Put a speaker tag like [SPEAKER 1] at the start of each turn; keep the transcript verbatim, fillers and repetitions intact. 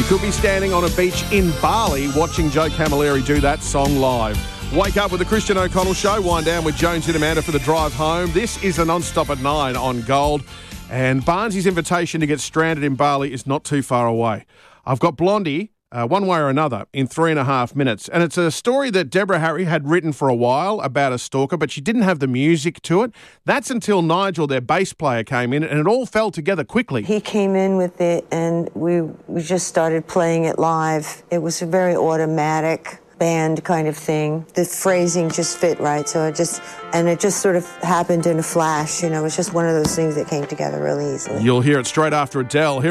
[SPEAKER 1] You could be standing on a beach in Bali watching Joe Camilleri do that song live. Wake up with the Christian O'Connell Show. Wind down with Jones and Amanda for the drive home. This is a non-stop at nine on Gold. And Barnsley's invitation to get stranded in Bali is not too far away. I've got Blondie, uh, one way or another, in three and a half minutes. And it's a story that Deborah Harry had written for a while about a stalker, but she didn't have the music to it. That's until Nigel, their bass player, came in, and it all fell together quickly.
[SPEAKER 2] He came in with it, and we, we just started playing it live. It was a very automatic band kind of thing. The phrasing just fit right, so it just, and it just sort of happened in a flash, you know, it was just one of those things that came together really easily.
[SPEAKER 1] You'll hear it straight after Adele. Here